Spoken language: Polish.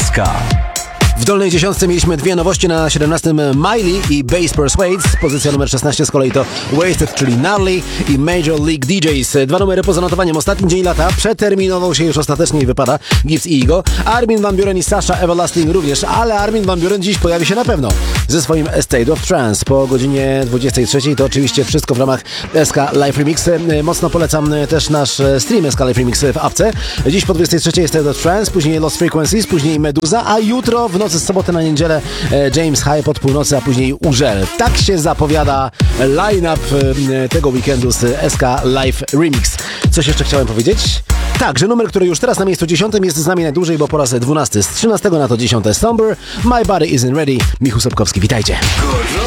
SK. W dolnej dziesiątce mieliśmy dwie nowości. Na 17 Miley i Bass Persuades. Pozycja numer 16 z kolei to Wasted, czyli Gnarly i Major League DJs. Dwa numery poza notowaniem. Ostatni dzień lata przeterminował się już ostatecznie i wypada. Gibbs i Igo. Armin van Buuren i Sasha Everlasting również, ale Armin van Buuren dziś pojawi się na pewno ze swoim State of Trance po godzinie 23. To oczywiście wszystko w ramach SK Live Remix. Mocno polecam też nasz stream SK Live Remix w apce. Dziś po 23 State of Trance, później Lost Frequencies, później Meduza, a jutro w nocy z soboty na niedzielę James High pod północy, a później Urzel. Tak się zapowiada line-up tego weekendu z SK Live Remix. Coś jeszcze chciałem powiedzieć? Tak, że numer, który już teraz na miejscu 10 jest z nami najdłużej, bo po raz 12 z 13 na to 10 Somber, My Body Isn't Ready. Michał Sobkowski, witajcie.